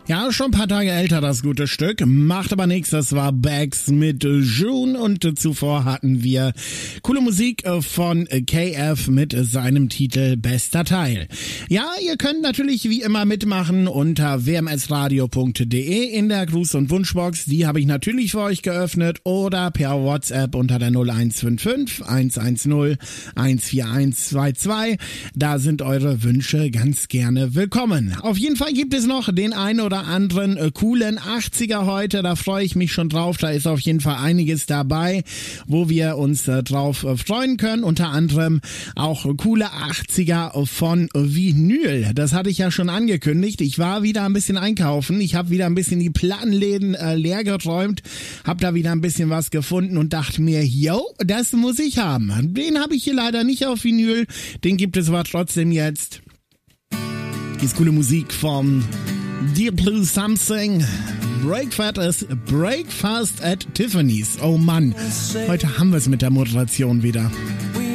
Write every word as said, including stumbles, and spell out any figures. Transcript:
Ja, schon ein paar Tage älter, das gute Stück. Macht aber nichts, das war Bags mit June und zuvor hatten wir coole Musik von K F mit seinem Titel Bester Teil. Ja, ihr könnt natürlich wie immer mitmachen unter w m s radio punkt d e in der Gruß- und Wunschbox. Die habe ich natürlich für euch geöffnet oder per WhatsApp unter der null eins fünf fünf eins eins null eins vier eins zwei zwei. Da sind eure Wünsche ganz gerne willkommen. Auf jeden Fall gibt es noch den einen oder anderen äh, coolen achtziger heute, da freue ich mich schon drauf, da ist auf jeden Fall einiges dabei, wo wir uns äh, drauf äh, freuen können, unter anderem auch äh, coole achtziger von äh, Vinyl, das hatte ich ja schon angekündigt, ich war wieder ein bisschen einkaufen, ich habe wieder ein bisschen die Plattenläden äh, leer geräumt, habe da wieder ein bisschen was gefunden und dachte mir, yo, das muss ich haben, den habe ich hier leider nicht auf Vinyl, den gibt es aber trotzdem jetzt. Ist coole Musik vom Dear Blue Something. Breakfast, Breakfast at Tiffany's. Oh Mann, heute haben wir es mit der Moderation wieder.